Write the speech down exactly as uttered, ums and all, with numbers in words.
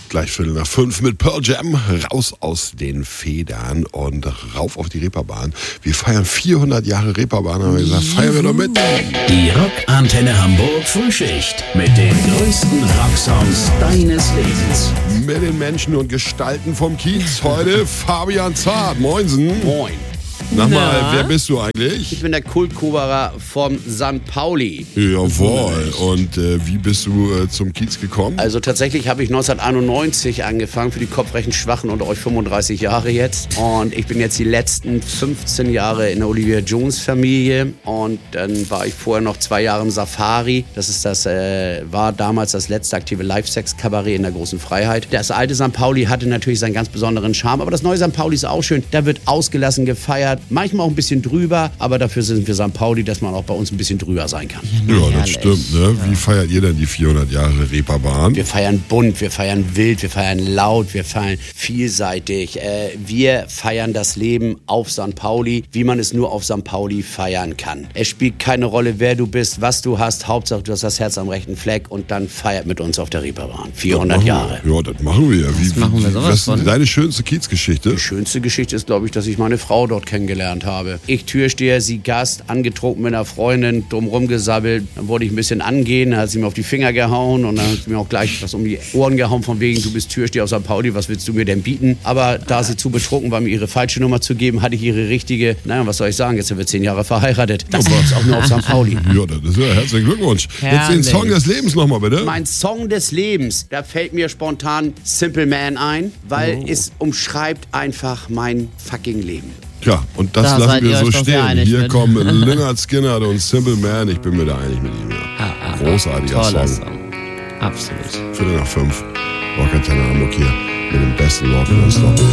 Gleich Viertel nach fünf mit Pearl Jam, raus aus den Federn und rauf auf die Reeperbahn. Wir feiern vierhundert Jahre Reeperbahn, haben wir gesagt, feiern wir doch mit. Die Rockantenne Hamburg Frühschicht mit den größten Rocksongs deines Lebens. Mit den Menschen und Gestalten vom Kiez heute Fabian Zart. Moinsen. Moin. Sag mal, Na? wer bist du eigentlich? Ich bin der Kultkoberer vom Sankt Pauli. Jawohl. Und äh, wie bist du äh, zum Kiez gekommen? Also tatsächlich habe ich neunzehnhunderteinundneunzig angefangen, für die kopfrechen Schwachen unter euch fünfunddreißig Jahre jetzt. Und ich bin jetzt die letzten fünfzehn Jahre in der Olivia Jones Familie. Und dann war ich vorher noch zwei Jahre im Safari. Das ist das, äh, war damals das letzte aktive Live-Sex-Kabarett in der großen Freiheit. Das alte Sankt Pauli hatte natürlich seinen ganz besonderen Charme. Aber das neue Sankt Pauli ist auch schön. Da wird ausgelassen gefeiert. Manchmal auch ein bisschen drüber, aber dafür sind wir Sankt Pauli, dass man auch bei uns ein bisschen drüber sein kann. Ja, das stimmt. Ne? Wie feiert ihr denn die vierhundert Jahre Reeperbahn? Wir feiern bunt, wir feiern wild, wir feiern laut, wir feiern vielseitig. Äh, wir feiern das Leben auf Sankt Pauli, wie man es nur auf Sankt Pauli feiern kann. Es spielt keine Rolle, wer du bist, was du hast. Hauptsache, du hast das Herz am rechten Fleck und dann feiert mit uns auf der Reeperbahn. vierhundert Jahre. Ja, das machen wir. Wie, Das machen wir sowas was ist von. deine schönste Kiezgeschichte? Die schönste Geschichte ist, glaube ich, dass ich meine Frau dort kennengelernt habe. Ich Türsteher, sie Gast, angetrunken mit einer Freundin, drumrum gesabbelt. Dann wollte ich ein bisschen angehen, dann hat sie mir auf die Finger gehauen und dann hat sie mir auch gleich was um die Ohren gehauen von wegen, du bist Türsteher auf Sankt Pauli, was willst du mir denn bieten? Aber da sie zu betrunken war, mir ihre falsche Nummer zu geben, hatte ich ihre richtige. Naja, was soll ich sagen, jetzt sind wir zehn Jahre verheiratet. Das gibt's auch nur auf Sankt Pauli. Ja, das ist ja herzlichen Glückwunsch. Jetzt den Herrlich. Song des Lebens nochmal, bitte. Mein Song des Lebens, da fällt mir spontan Simple Man ein, weil es umschreibt einfach mein fucking Leben. Ja, und das Da lassen seid wir ihr so euch doch sehr stehen. einig Hier mit. kommen Lynyrd Skynyrd und Simple Man. Ich bin mir da einig mit ihm. Ja. Ah, ah, Großartiger toller Song. Song. Absolut. Viertel nach fünf. Rockantenne Hamburg hier mit dem besten Rock.